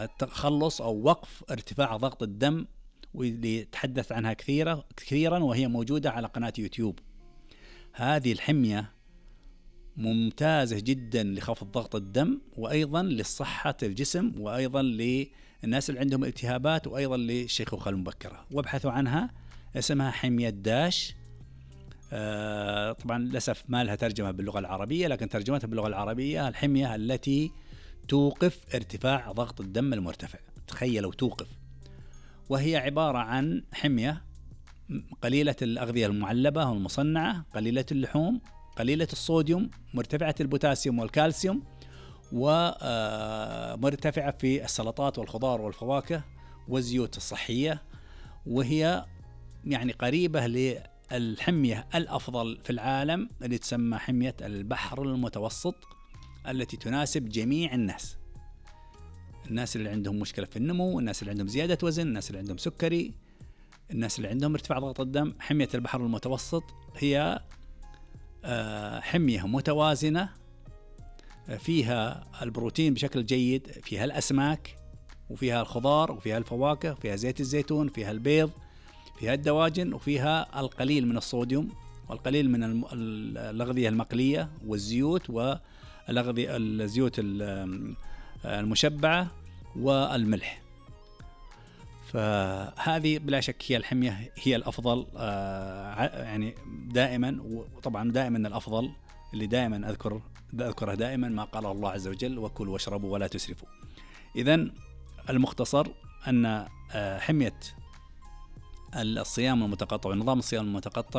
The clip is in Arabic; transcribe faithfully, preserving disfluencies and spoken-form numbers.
تخلص أو وقف ارتفاع ضغط الدم، واللي تحدث عنها كثيرا كثيرا وهي موجودة على قناة يوتيوب. هذه الحمية ممتازة جدا لخفض ضغط الدم، وأيضا لصحة الجسم، وأيضا للناس اللي عندهم التهابات، وأيضا للشيخوخة المبكرة. وابحثوا عنها، اسمها حمية داش. آه طبعا للأسف ما لها ترجمة باللغة العربية، لكن ترجمتها باللغة العربية الحمية التي توقف ارتفاع ضغط الدم المرتفع. تخيلوا توقف. وهي عبارة عن حمية قليلة الأغذية المعلبة والمصنعة، قليلة اللحوم، قليلة الصوديوم، مرتفعة البوتاسيوم والكالسيوم، ومرتفعة في السلطات والخضار والفواكه والزيوت الصحية. وهي يعني قريبة للحمية الأفضل في العالم اللي تسمى حمية البحر المتوسط، التي تناسب جميع الناس، الناس اللي عندهم مشكلة في النمو، الناس اللي عندهم زيادة وزن، الناس اللي عندهم سكري، الناس اللي عندهم ارتفاع ضغط الدم. حمية البحر المتوسط هي حمية متوازنة، فيها البروتين بشكل جيد، فيها الأسماك، وفيها الخضار، وفيها الفواكه، وفيها زيت الزيتون، فيها البيض، فيها الدواجن، وفيها القليل من الصوديوم، والقليل من الأغذية المقلية والزيوت، والأغذية الزيوت المشبعة والملح. فهذه بلا شك هي الحمية هي الأفضل، يعني دائما. وطبعا دائما الأفضل اللي دائما أذكر أذكره دائما ما قال الله عز وجل: وكلوا واشربوا ولا تسرفوا. إذن المختصر أن حمية الصيام المتقطع ونظام الصيام المتقطع